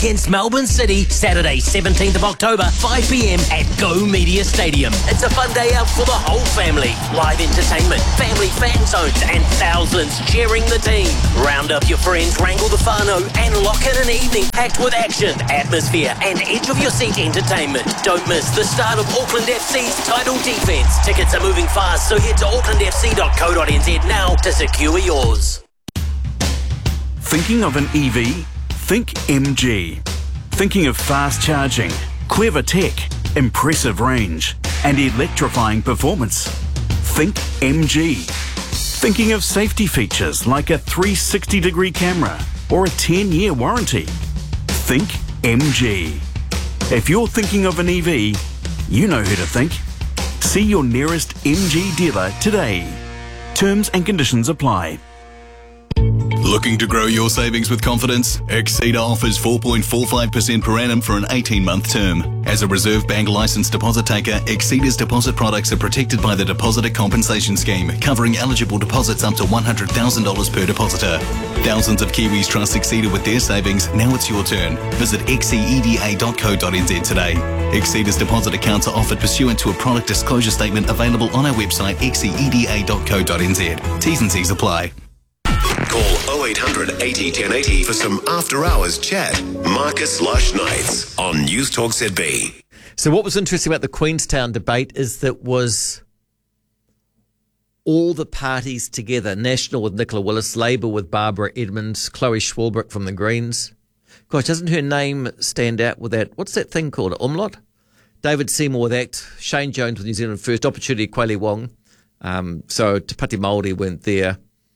against Melbourne City, Saturday 17th of October, 5pm at Go Media Stadium. It's a fun day out for the whole family. Live entertainment, family fan zones, and thousands cheering the team. Round up your friends, wrangle the whānau, and lock in an evening packed with action, atmosphere, and edge-of-your-seat entertainment. Don't miss the start of Auckland FC's title defence. Tickets are moving fast, so head to aucklandfc.co.nz now to secure yours. Thinking of an EV? Think MG. Thinking of fast charging, clever tech, impressive range, and electrifying performance? Think MG. Thinking of safety features like a 360-degree camera or a 10-year warranty? Think MG. If you're thinking of an EV, you know who to think. See your nearest MG dealer today. Terms and conditions apply. Looking to grow your savings with confidence? Exceeder offers 4.45% per annum for an 18-month term. As a Reserve Bank licensed deposit taker, Exceeder's deposit products are protected by the Depositor Compensation Scheme, covering eligible deposits up to $100,000 per depositor. Thousands of Kiwis trust Exceeder with their savings. Now it's your turn. Visit xceda.co.nz today. Exceeder's deposit accounts are offered pursuant to a product disclosure statement available on our website xceda.co.nz. T's and C's apply. Call 0800 80 1080 for some after-hours chat. Marcus Lush Nights on News Talk ZB. So what was interesting about the Queenstown debate is that was all the parties together. National with Nicola Willis, Labour with Barbara Edmonds, Chloe Schwalbrook from the Greens. Gosh, doesn't her name stand out with that? What's that thing called? Umlaut? David Seymour with ACT, Shane Jones with New Zealand First, Opportunity Kweli Wong. So Te Pati Māori went there.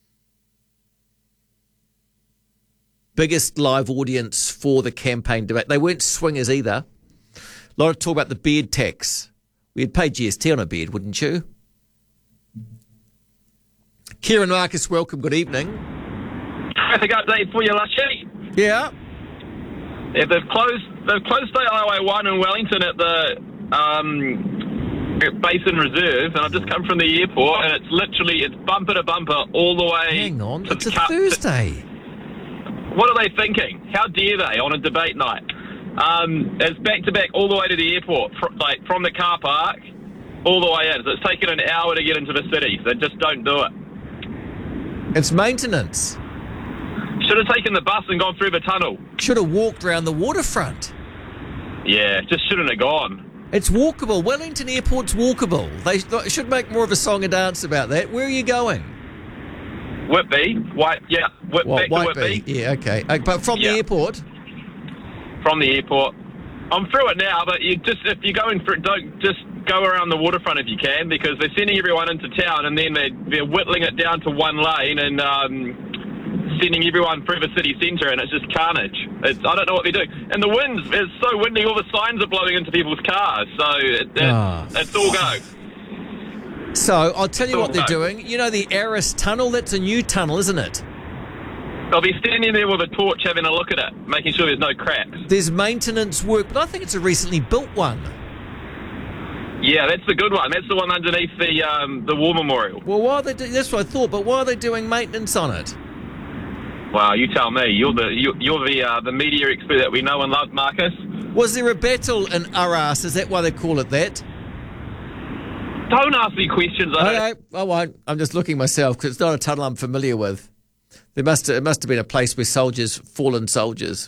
Biggest live audience for the campaign debate. They weren't swingers either. A lot of talk about the beard tax. We'd pay GST on a beard, wouldn't you? Kieran Marcus, welcome. Good evening. Traffic update for you, Lushy. Yeah. Yeah, they've closed State Highway 1 in Wellington at the Basin Reserve, and I've just come from the airport, and it's bumper to bumper all the way. Hang on, it's a Thursday. What are they thinking? How dare they on a debate night? It's back-to-back all the way to the airport, from the car park all the way in. So it's taken an hour to get into the city. They just don't do it. It's maintenance. Should have taken the bus and gone through the tunnel. Should have walked around the waterfront. Yeah, just shouldn't have gone. It's walkable. Wellington Airport's walkable. They should make more of a song and dance about that. Where are you going? Whitby, back to Whitby. Yeah, okay. But from the airport? From the airport. I'm through it now, but if you're going for it, don't just go around the waterfront if you can, because they're sending everyone into town and then they're whittling it down to one lane and sending everyone through the city centre, and it's just carnage. I don't know what they're doing. And the winds, it's so windy, all the signs are blowing into people's cars, so it's all go. So, I'll tell you what they're doing. You know the Aris Tunnel? That's a new tunnel, isn't it? They'll be standing there with a torch having a look at it, making sure there's no cracks. There's maintenance work, but I think it's a recently built one. Yeah, that's the good one. That's the one underneath the War Memorial. Well, why are they that's what I thought, but why are they doing maintenance on it? Well, you tell me. You're the media expert that we know and love, Marcus. Was there a battle in Aras? Is that why they call it that? Don't ask me questions. I won't. I'm just looking myself because it's not a tunnel I'm familiar with. It must have been a place where fallen soldiers.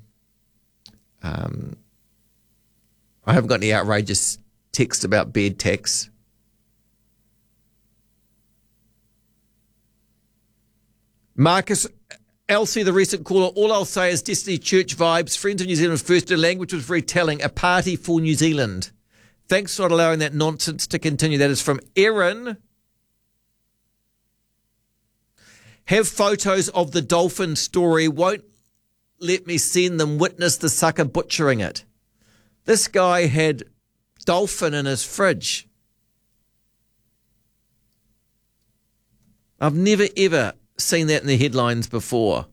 I haven't got any outrageous text about beard tax. Marcus, Elsie, the recent caller, all I'll say is Destiny Church vibes. Friends of New Zealand First, their language was very telling. A party for New Zealand. Thanks for not allowing that nonsense to continue. That is from Erin. Have photos of the dolphin story. Won't let me send them. Witness the sucker butchering it. This guy had dolphin in his fridge. I've never, ever seen that in the headlines before.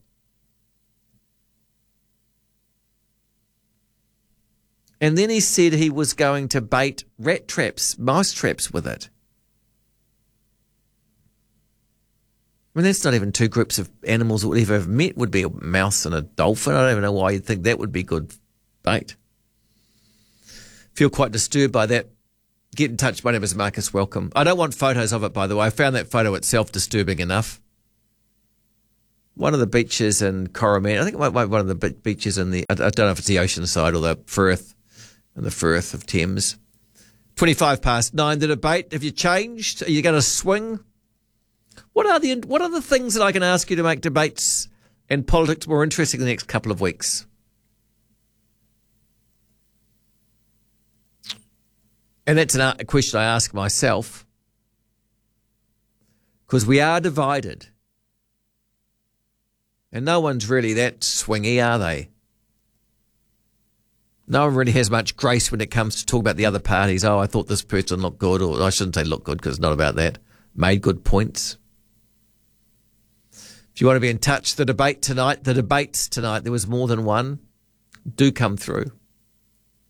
And then he said he was going to bait rat traps, mouse traps with it. I mean, that's not even two groups of animals that would ever have met, would be a mouse and a dolphin. I don't even know why you'd think that would be good bait. Feel quite disturbed by that. Get in touch. My name is Marcus. Welcome. I don't want photos of it, by the way. I found that photo itself disturbing enough. One of the beaches in Coromandel, I think it might be one of the beaches in the, I don't know if it's the ocean side or the Firth, in the Firth of Thames. 9:25. The debate, have you changed? Are you going to swing? What are the things that I can ask you to make debates and politics more interesting in the next couple of weeks? And that's a question I ask myself, because we are divided. And no one's really that swingy, are they? No one really has much grace when it comes to talk about the other parties. Oh, I thought this person looked good, or I shouldn't say look good because it's not about that. Made good points. If you want to be in touch, the debates tonight, there was more than one. Do come through.